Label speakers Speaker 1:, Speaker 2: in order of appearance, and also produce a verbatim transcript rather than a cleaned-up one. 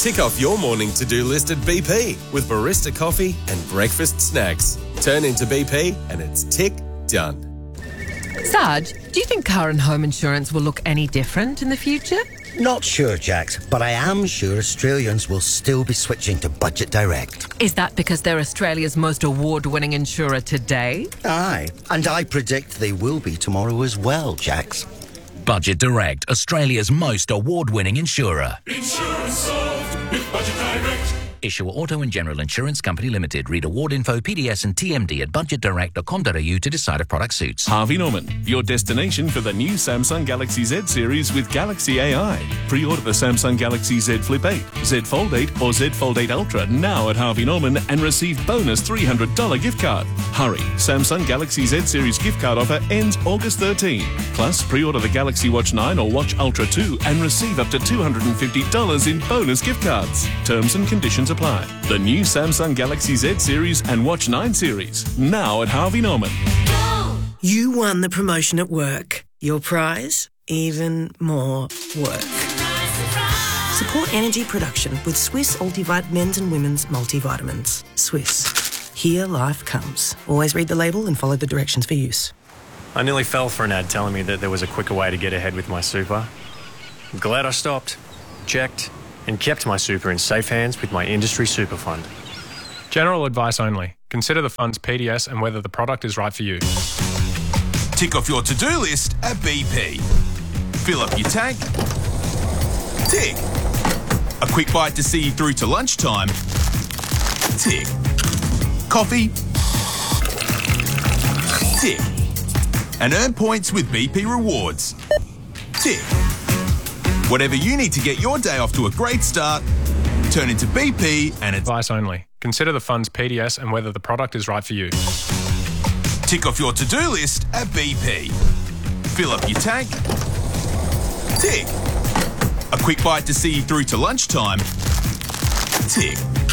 Speaker 1: Tick off your morning to-do list at B P with barista coffee and breakfast snacks. Turn into B P and it's tick done.
Speaker 2: Sarge, do you think car and home insurance will look any different in the future?
Speaker 3: Not sure, Jax, but I am sure Australians will still be switching to Budget Direct.
Speaker 2: Is that because they're Australia's most award-winning insurer today?
Speaker 3: Aye, and I predict they will be tomorrow as well, Jax.
Speaker 4: Budget Direct, Australia's most award-winning insurer.
Speaker 5: Insurance solved with Budget Direct.
Speaker 4: Issuer Auto and General Insurance Company Limited. Read award info, P D S and T M D at budget direct dot com dot a u to decide if product suits.
Speaker 6: Harvey Norman, your destination for the new Samsung Galaxy Z series with Galaxy A I. Pre-order the Samsung Galaxy Z Flip eight, Z Fold eight or Z Fold eight Ultra now at Harvey Norman and receive bonus three hundred dollars gift card. Hurry, Samsung Galaxy Z series gift card offer ends August thirteenth. Plus, pre-order the Galaxy Watch nine or Watch Ultra two and receive up to two hundred fifty dollars in bonus gift cards. Terms and conditions apply. The new Samsung Galaxy Z series and Watch nine series, now at Harvey Norman.
Speaker 7: You won the promotion at work. Your prize? Even more work. Support energy production with Swiss Ultivite men's and women's multivitamins. Swiss. Here life comes. Always read the label and follow the directions for use.
Speaker 8: I nearly fell for an ad telling me that there was a quicker way to get ahead with my super. I'm glad I stopped, checked, and kept my super in safe hands with my industry super fund.
Speaker 9: General advice only. Consider the fund's P D S and whether the product is right for you.
Speaker 10: Tick off your to-do list at B P. Fill up your tank. Tick. A quick bite to see you through to lunchtime. Tick. Coffee. Tick. And earn points with B P Rewards. Tick. Whatever you need to get your day off to a great start, turn into B P and it's...
Speaker 9: Advice only. Consider the fund's P D S and whether the product is right for you.
Speaker 10: Tick off your to-do list at B P. Fill up your tank. Tick. A quick bite to see you through to lunchtime. Tick.